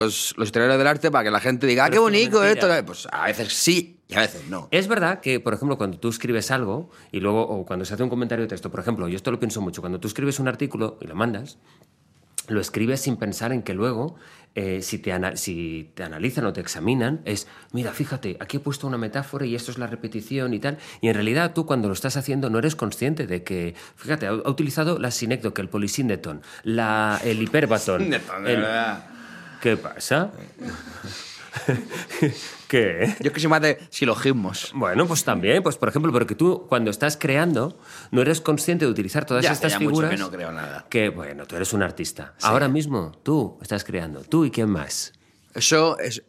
los historiadores del arte para que la gente diga, qué bonito esto. Pues a veces sí y a veces no. Es verdad que, por ejemplo, cuando tú escribes algo y luego, o cuando se hace un comentario de texto, por ejemplo, yo esto lo pienso mucho, cuando tú escribes un artículo y lo mandas, lo escribes sin pensar en que luego, si te analizan o te examinan, es, mira, fíjate, aquí he puesto una metáfora y esto es la repetición y tal. Y en realidad tú cuando lo estás haciendo no eres consciente de que, fíjate, ha utilizado la sinécdoque, el polisíndeton, el hiperbatón. ¿Qué pasa? ¿Qué? Yo es que soy más de silogismos. Bueno, pues también, pues por ejemplo, porque tú cuando estás creando no eres consciente de utilizar todas estas figuras. Mucho que no creo nada. Que, bueno, tú eres un artista. Sí. Ahora mismo tú estás creando. ¿Tú y quién más? Eso es...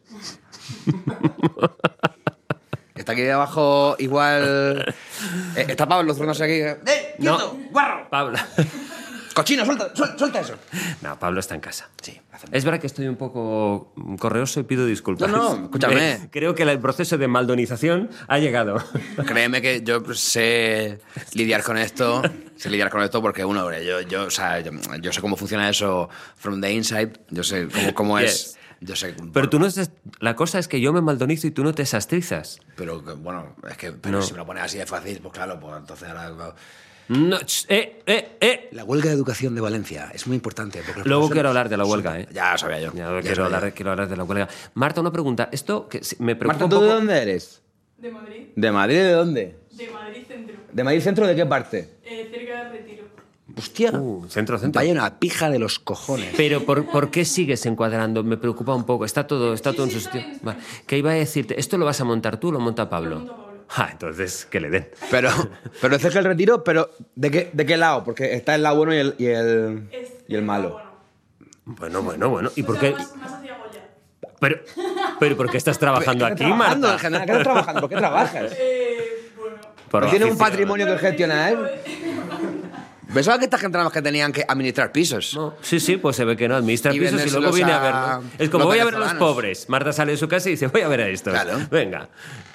Está aquí abajo igual... Está Pablo zurrándose aquí. ¡Quieto! ¡Guarro! Pablo... ¡Cochino, suelta eso! No, Pablo está en casa. Sí. Es verdad que estoy un poco correoso y pido disculpas. No, escúchame. Creo que el proceso de maldonización ha llegado. Créeme que yo sé lidiar con esto. Sé lidiar con esto porque, yo sé cómo funciona eso from the inside. Yo sé cómo es... Yo sé, pero tú no estás... La cosa es que yo me maldonizo y tú no te sastrizas. Pero, bueno, es que pero si me lo pones así de fácil, pues claro, pues entonces ahora... No, La huelga de educación de Valencia es muy importante. Luego quiero hablar de la huelga, ¿eh? Ya lo sabía yo. Quiero hablar de la huelga. Marta, una pregunta. Esto que me preocupa Marta, ¿tú un poco... de dónde eres? De Madrid. ¿De Madrid de dónde? De Madrid Centro. ¿De Madrid Centro de qué parte? Cerca del Retiro. Hostia. Centro. Vaya una pija de los cojones. Pero ¿por qué sigues encuadrando? Me preocupa un poco. Está todo en su sitio. Vale. ¿Qué iba a decirte? ¿Esto lo vas a montar tú o lo monta Pablo? Lo monta Pablo. Entonces, que le den. Pero es que el Retiro, pero ¿de qué lado? Porque está el lado bueno y el malo. Bueno. ¿Y por qué? Más hacia Goya. Pero ¿por qué estás trabajando aquí, Marta? En general, ¿qué estás trabajando? ¿Por qué trabajas? Bueno. ¿Tienes un patrimonio que gestionar? Pensaba que esta gente nada más que tenían que administrar pisos. No, sí, pues se ve que no administra Y pisos y luego vendérselos viene a a verlo. Es como los voy a ver a los venezolanos. pobres. Marta sale de su casa y dice, voy a ver a estos. Claro. Venga.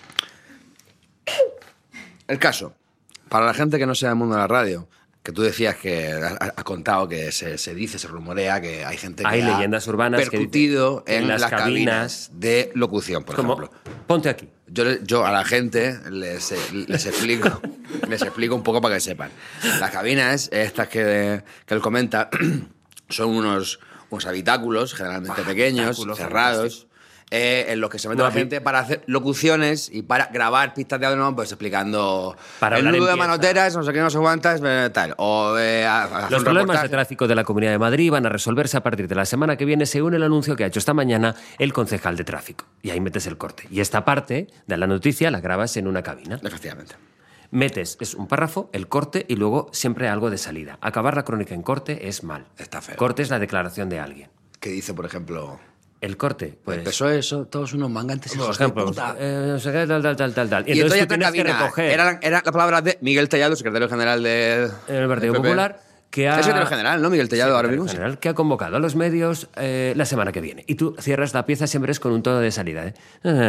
El caso, para la gente que no sea del mundo de la radio, que tú decías que has contado que se dice, se rumorea que hay gente que Hay ha leyendas urbanas que percutido dicen en en las las cabinas de locución, por Como, ejemplo. ponte aquí. Yo a la gente les explico un poco para que sepan. Las cabinas, estas que él comenta, son unos habitáculos, generalmente pequeños, cerrados, en los que se mete la gente para hacer locuciones y para grabar pistas de audio, pues explicando Para el hablar nudo de empieza. manoteras, no sé qué, no sé cuántas, tal. O hacer Los un problemas de reportaje. tráfico de la Comunidad de Madrid van a resolverse a partir de la semana que viene, según el anuncio que ha hecho esta mañana el concejal de tráfico. Y ahí metes el corte. Y esta parte de la noticia la grabas en una cabina. Efectivamente. Metes, es un párrafo, el corte y luego siempre algo de salida. Acabar la crónica en corte es mal. Está feo. Corte es la declaración de alguien. Que dice, por ejemplo... El corte, pues... El PSOE, eso, todos unos mangantes Por hijos de ejemplo, puta. no sé qué, tal. Y Y entonces entonces tú ya tienes que recoger Era la palabra de Miguel Tellado, secretario general el Partido del PP. Popular, que ha... Es secretario general, ¿no? Miguel Tellado ahora Secretario mismo. general, que ha convocado a los medios la semana que viene. Y tú cierras la pieza siempre es con un tono de salida, ¿eh?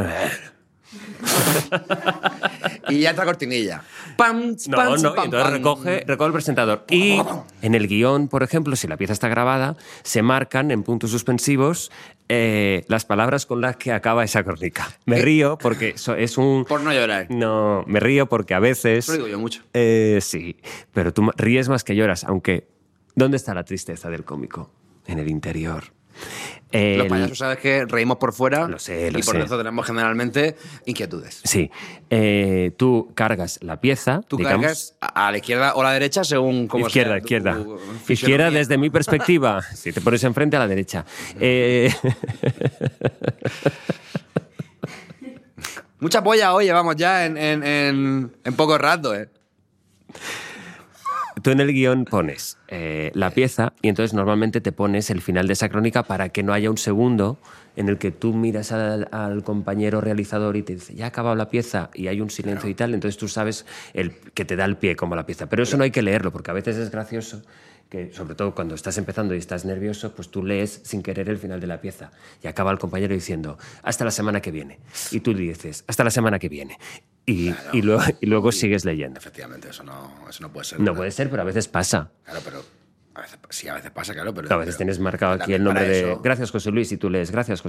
Y ya entra cortinilla. Pam, No, pam, y pam, entonces pam. recoge el presentador. Y en el guión, por ejemplo, si la pieza está grabada, se marcan en puntos suspensivos las palabras con las que acaba esa crónica. Me río porque es un... Por no llorar. No, me río porque a veces... Eso lo digo yo mucho. Sí, pero tú ríes más que lloras, aunque... ¿Dónde está la tristeza del cómico? En el interior. Los payasos, ¿sabes que reímos por fuera? Lo sé, y por dentro tenemos generalmente inquietudes. Sí. Tú cargas la pieza, Tú digamos... cargas a la izquierda o a la derecha según cómo Izquierda. sea tu Izquierda, fisonomía. desde mi perspectiva. Si te pones enfrente, a la derecha. Mucha polla hoy llevamos ya en poco rato, ¿eh? Tú en el guión pones la pieza y entonces normalmente te pones el final de esa crónica para que no haya un segundo en el que tú miras al compañero realizador y te dice, ya ha acabado la pieza y hay un silencio y tal, entonces tú sabes que te da el pie como la pieza. Pero eso no hay que leerlo porque a veces es gracioso que, sobre todo cuando estás empezando y estás nervioso, pues tú lees sin querer el final de la pieza y acaba el compañero diciendo, hasta la semana que viene. Y tú dices, hasta la semana que viene. Y luego sigues leyendo. Efectivamente, eso no puede ser. No puede ser, pero a veces pasa. Claro, pero A veces, sí, a veces pasa, claro, pero... A veces tienes marcado aquí también el nombre para de... eso- Gracias, José Luis, y tú lees, gracias,